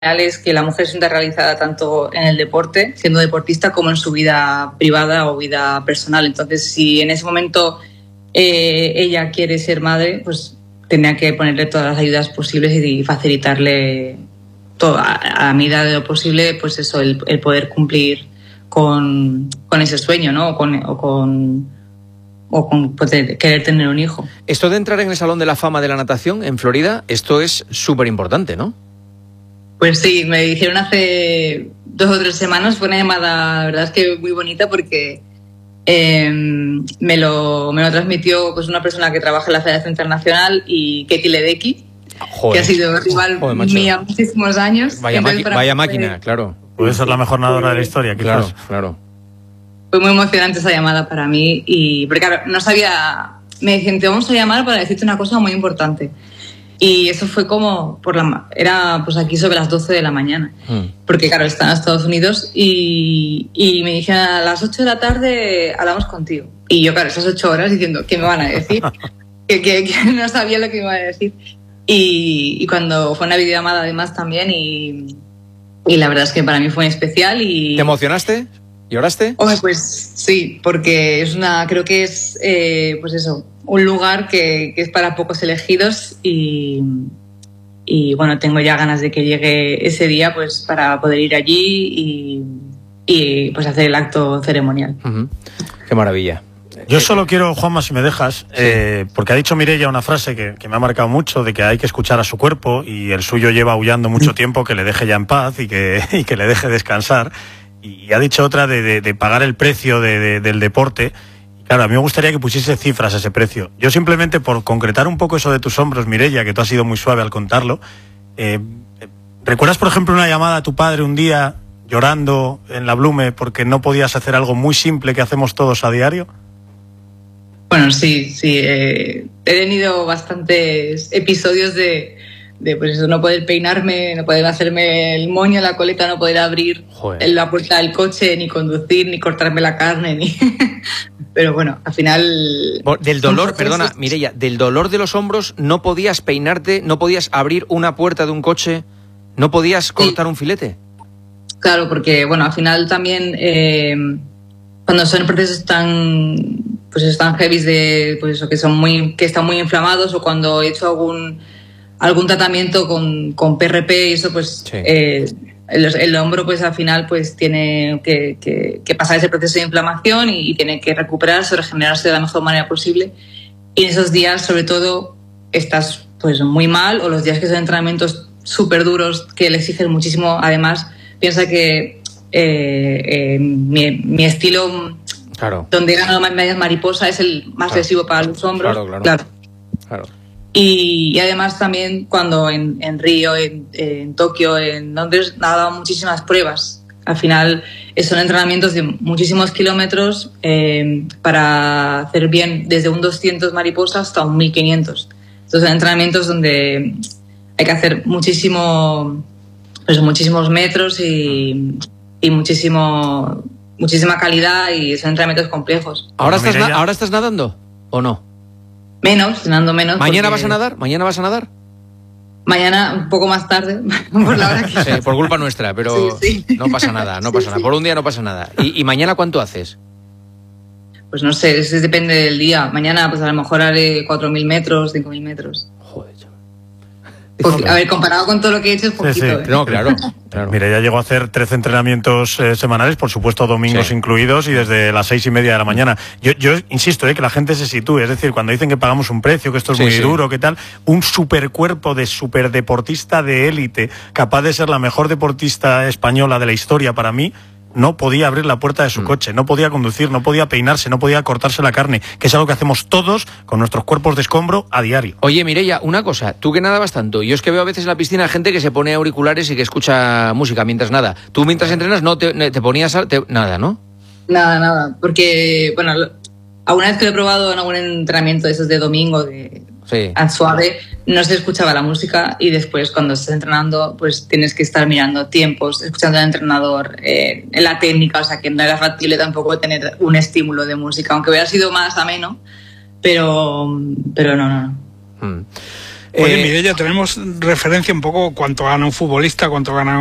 es que la mujer se sienta realizada tanto en el deporte, siendo deportista, como en su vida privada o vida personal. Entonces, si en ese momento ella quiere ser madre, pues tendría que ponerle todas las ayudas posibles y facilitarle todo, a medida de lo posible, pues eso, el poder cumplir con ese sueño, ¿no? O con pues, querer tener un hijo. Esto de entrar en el Salón de la Fama de la Natación en Florida, esto es súper importante, ¿no? Pues sí, me dijeron hace 2 o 3 semanas, fue una llamada, la verdad es que muy bonita, porque me lo transmitió pues una persona que trabaja en la Federación Internacional, y Katie Ledecky, que ha sido rival mía muchísimos años. Vaya máquina, claro. Puede ser la mejor nadadora de la historia, quizás. Claro. Fue muy emocionante esa llamada para mí, porque claro, no sabía, me decían, te vamos a llamar para decirte una cosa muy importante. Y eso fue como era pues aquí sobre las 12 de la mañana, porque claro, están en Estados Unidos, y me dijeron, a las 8 de la tarde hablamos contigo. Y yo, claro, esas 8 horas diciendo, ¿qué me van a decir? que no sabía lo que me iban a decir. Y cuando fue una videollamada además también, y la verdad es que para mí fue especial. ¿Te emocionaste? ¿Lloraste? Hombre, pues sí, porque creo que es pues eso, un lugar que es para pocos elegidos, y bueno, tengo ya ganas de que llegue ese día pues para poder ir allí y pues hacer el acto ceremonial. Qué maravilla. Yo solo quiero, Juanma, si me dejas, porque ha dicho Mireia una frase que me ha marcado mucho, de que hay que escuchar a su cuerpo, y el suyo lleva aullando mucho tiempo, que le deje ya en paz y que le deje descansar. Y ha dicho otra de pagar el precio del deporte. Y claro, a mí me gustaría que pusiese cifras a ese precio. Yo simplemente, por concretar un poco eso de tus hombros, Mireia, que tú has sido muy suave al contarlo, ¿recuerdas, por ejemplo, una llamada a tu padre un día llorando en la Blume porque no podías hacer algo muy simple que hacemos todos a diario? Bueno, sí. He tenido bastantes episodios de pues eso, no poder peinarme, no poder hacerme el moño, la coleta, no poder abrir la puerta del coche, ni conducir, ni cortarme la carne, ni... Pero bueno, al final... Del dolor, perdona, Mireia, del dolor de los hombros, no podías peinarte, no podías abrir una puerta de un coche, no podías cortar un filete. Claro, porque bueno, al final también cuando son procesos tan heavy de pues eso, que están muy inflamados, o cuando he hecho algún tratamiento con PRP y eso, pues el hombro pues al final pues tiene que pasar ese proceso de inflamación y tiene que recuperarse, regenerarse de la mejor manera posible. Y en esos días, sobre todo, estás pues muy mal, o los días que son entrenamientos súper duros que le exigen muchísimo. Además, piensa que mi estilo, donde gano medallas mariposa, es el más lesivo para los hombros. Claro. Y además también cuando en Río, en Tokio, en Londres, nadaba muchísimas pruebas. Al final son entrenamientos de muchísimos kilómetros para hacer bien desde un 200 mariposa hasta un 1500. Entonces son entrenamientos donde hay que hacer muchísimos metros y muchísima calidad, y son entrenamientos complejos. ¿Ahora estás nadando o no? Nadando menos. ¿Mañana vas a nadar? Mañana, un poco más tarde, por la hora que... Sí, por culpa nuestra, pero sí. No pasa nada. Por un día no pasa nada. ¿Y mañana cuánto haces? Pues no sé, eso depende del día. Mañana pues a lo mejor haré 4.000 metros, 5.000 metros. Joder, chaval. A ver, comparado con todo lo que he hecho es poquito. Sí. No, claro. Mira, ya llegó a hacer 13 entrenamientos semanales, por supuesto domingos incluidos, y desde las 6:30 de la mañana. Yo insisto, que la gente se sitúe, es decir, cuando dicen que pagamos un precio, que esto es muy duro, que tal, un supercuerpo de superdeportista de élite, capaz de ser la mejor deportista española de la historia para mí, no podía abrir la puerta de su coche, no podía conducir, no podía peinarse, no podía cortarse la carne, que es algo que hacemos todos con nuestros cuerpos de escombro a diario. Oye, Mireia, una cosa, tú que nadabas tanto, yo es que veo a veces en la piscina gente que se pone auriculares y que escucha música mientras nada. Tú mientras entrenas no te ponías nada, ¿no? Nada, porque, bueno, alguna vez que lo he probado en algún entrenamiento de esos de domingo, suave, no se escuchaba la música, y después cuando estás entrenando pues tienes que estar mirando tiempos, escuchando al entrenador, la técnica, o sea que no era factible tampoco tener un estímulo de música, aunque hubiera sido más ameno, pero no. Oye, Mireia, tenemos referencia un poco cuánto gana un futbolista, cuánto gana